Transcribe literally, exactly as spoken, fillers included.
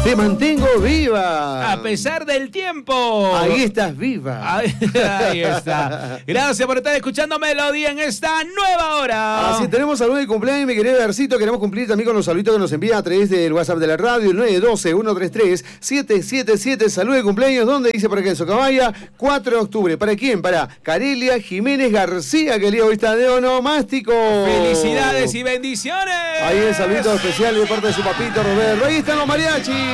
Te mantengo viva. A pesar del tiempo. Ahí estás viva. Ahí, ahí está. Gracias por estar escuchando Melodía en esta nueva hora. Así tenemos saludos de cumpleaños, mi querido Garcito. Queremos cumplir también con los saluditos que nos envía a través del WhatsApp de la radio, el nueve uno dos, uno tres tres, siete siete siete. Salud de cumpleaños. ¿Dónde dice por acá en Socabaya? cuatro de octubre. ¿Para quién? Para Carelia Jiménez García, que el día hoy está de onomástico. Felicidades y bendiciones. Ahí el saludito especial de parte de su papito Roberto. Ahí están los mariachis.